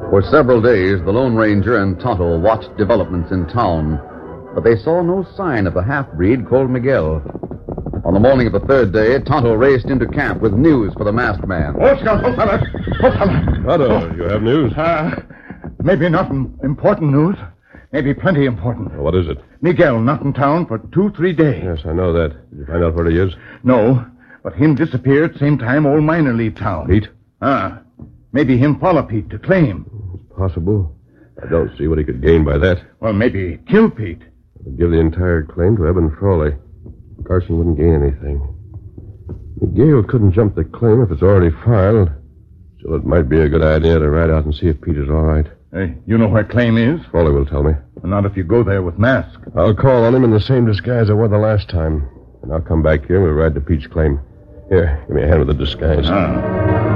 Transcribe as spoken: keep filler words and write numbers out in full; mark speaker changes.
Speaker 1: For several days, the Lone Ranger and Tonto watched developments in town, but they saw no sign of the half-breed called Miguel. On the morning of the third day, Tonto raced into camp with news for the masked man.
Speaker 2: Oh, Scout, oh, fella. Oh, fella.
Speaker 3: Tonto, you have news?
Speaker 2: Uh, maybe not important news. Maybe plenty important.
Speaker 3: Well, what is it?
Speaker 2: Miguel not in town for two, three days.
Speaker 3: Yes, I know that. Did you find out where he is?
Speaker 2: No, but him disappeared same time old miner leave town.
Speaker 3: Pete?
Speaker 2: Ah, maybe him follow Pete to claim.
Speaker 3: It's possible. I don't see what he could gain by that.
Speaker 2: Well, maybe kill Pete.
Speaker 3: I'd give the entire claim to Eben Frawley. Carson wouldn't gain anything. Miguel couldn't jump the claim if it's already filed. Still, it might be a good idea to ride out and see if Pete is all right.
Speaker 2: Hey, you know where claim is?
Speaker 3: Frawley will tell me.
Speaker 2: Not if you go there with mask.
Speaker 3: I'll call on him in the same disguise I wore the last time. And I'll come back here and we'll ride to Pete's claim. Here, give me a hand with the disguise.
Speaker 2: Ah.